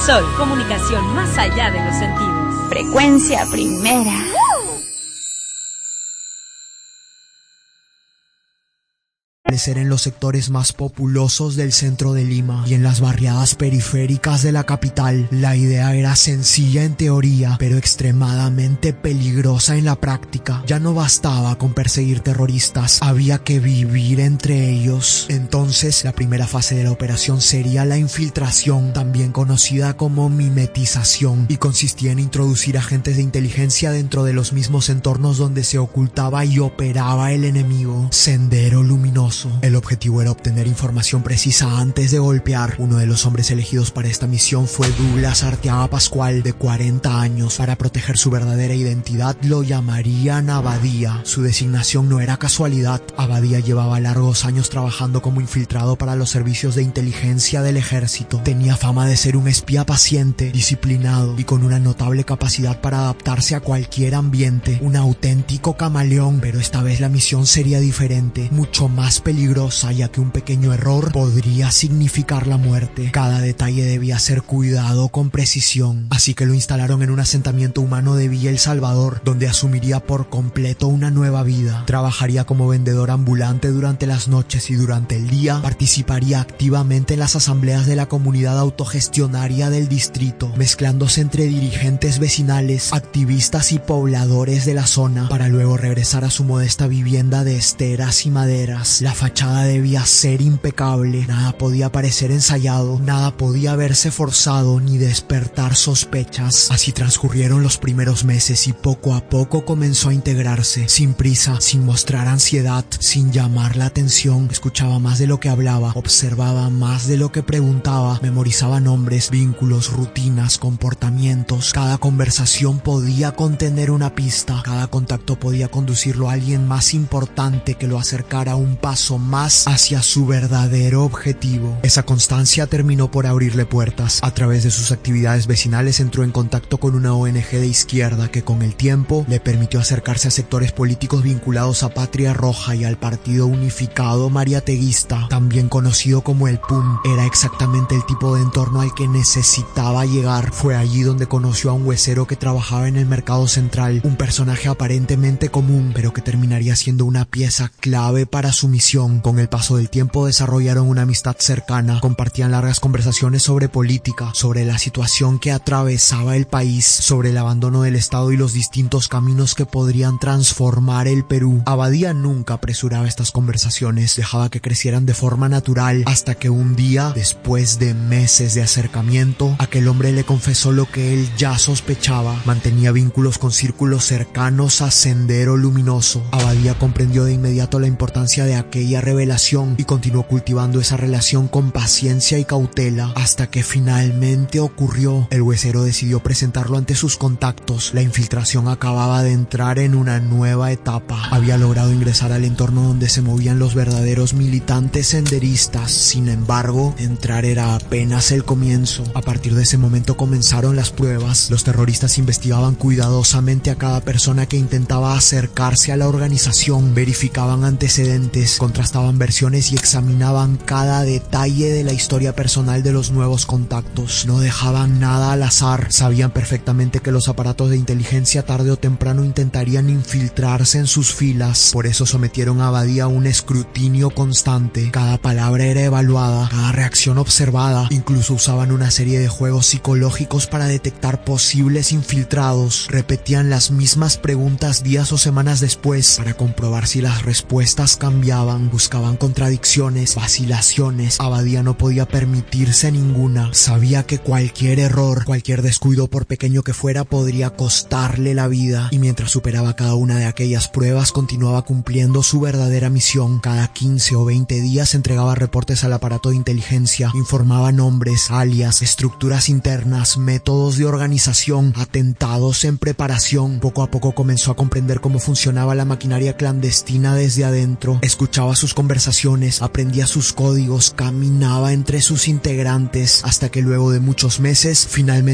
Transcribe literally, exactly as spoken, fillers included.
Sol, comunicación más allá de los sentidos. Frecuencia primera. En los sectores más populosos del centro de Lima y en las barriadas periféricas de la capital, la idea era sencilla en teoría, pero extremadamente peligrosa en la práctica. Ya no bastaba con perseguir terroristas, había que vivir entre ellos. Entonces, la primera fase de la operación sería la infiltración, también conocida como mimetización, y consistía en introducir agentes de inteligencia dentro de los mismos entornos donde se ocultaba y operaba el enemigo. Sendero Luminoso. El objetivo era obtener información precisa antes de golpear. Uno de los hombres elegidos para esta misión fue Douglas Arteaga Pascual, de cuarenta años. Para proteger su verdadera identidad lo llamarían Abadía. Su designación no era casualidad. Abadía llevaba largos años trabajando como infiltrado para los servicios de inteligencia del ejército. Tenía fama de ser un espía paciente, disciplinado y con una notable capacidad para adaptarse a cualquier ambiente. Un auténtico camaleón, pero esta vez la misión sería diferente, mucho más peligrosa. peligrosa, ya que un pequeño error podría significar la muerte. Cada detalle debía ser cuidado con precisión, así que lo instalaron en un asentamiento humano de Villa El Salvador, donde asumiría por completo una nueva vida. Trabajaría como vendedor ambulante durante las noches y durante el día participaría activamente en las asambleas de la comunidad autogestionaria del distrito, mezclándose entre dirigentes vecinales, activistas y pobladores de la zona, para luego regresar a su modesta vivienda de esteras y maderas. La fachada debía ser impecable, nada podía parecer ensayado, nada podía verse forzado ni despertar sospechas. Así transcurrieron los primeros meses y poco a poco comenzó a integrarse, sin prisa, sin mostrar ansiedad, sin llamar la atención. Escuchaba más de lo que hablaba, observaba más de lo que preguntaba, memorizaba nombres, vínculos, rutinas, comportamientos. Cada conversación podía contener una pista, cada contacto podía conducirlo a alguien más importante que lo acercara a un paso más hacia su verdadero objetivo. Esa constancia terminó por abrirle puertas. A través de sus actividades vecinales entró en contacto con una O N G de izquierda que con el tiempo le permitió acercarse a sectores políticos vinculados a Patria Roja y al Partido Unificado Mariateguista, también conocido como el P U M. Era exactamente el tipo de entorno al que necesitaba llegar. Fue allí donde conoció a un huesero que trabajaba en el mercado central, un personaje aparentemente común, pero que terminaría siendo una pieza clave para su misión. Con el paso del tiempo desarrollaron una amistad cercana, compartían largas conversaciones sobre política, sobre la situación que atravesaba el país, sobre el abandono del Estado y los distintos caminos que podrían transformar el Perú. Abadía nunca apresuraba estas conversaciones, dejaba que crecieran de forma natural, hasta que un día, después de meses de acercamiento, aquel hombre le confesó lo que él ya sospechaba: mantenía vínculos con círculos cercanos a Sendero Luminoso. Abadía comprendió de inmediato la importancia de aquella revelación y continuó cultivando esa relación con paciencia y cautela hasta que finalmente ocurrió. El huesero decidió presentarlo ante sus contactos. La infiltración acababa de entrar en una nueva etapa. Había logrado ingresar al entorno donde se movían los verdaderos militantes senderistas. Sin embargo, entrar era apenas el comienzo. A partir de ese momento comenzaron las pruebas. Los terroristas investigaban cuidadosamente a cada persona que intentaba acercarse a la organización, verificaban antecedentes, contrastaban versiones y examinaban cada detalle de la historia personal de los nuevos contactos. No dejaban nada al azar. Sabían perfectamente que los aparatos de inteligencia tarde o temprano intentarían infiltrarse en sus filas. Por eso sometieron a Abadía a un escrutinio constante. Cada palabra era evaluada, cada reacción observada. Incluso usaban una serie de juegos psicológicos para detectar posibles infiltrados. Repetían las mismas preguntas días o semanas después para comprobar si las respuestas cambiaban. Buscaban contradicciones, vacilaciones. Abadía no podía permitirse ninguna. Sabía que cualquier error, cualquier descuido, por pequeño que fuera, podría costarle la vida. Y mientras superaba cada una de aquellas pruebas, continuaba cumpliendo su verdadera misión. Cada quince o veinte días entregaba reportes al aparato de inteligencia. Informaba nombres, alias, estructuras internas, métodos de organización, atentados en preparación. Poco a poco comenzó a comprender cómo funcionaba la maquinaria clandestina desde adentro. Escuchaba sus conversaciones, aprendía sus códigos, caminaba entre sus integrantes, hasta que luego de muchos meses finalmente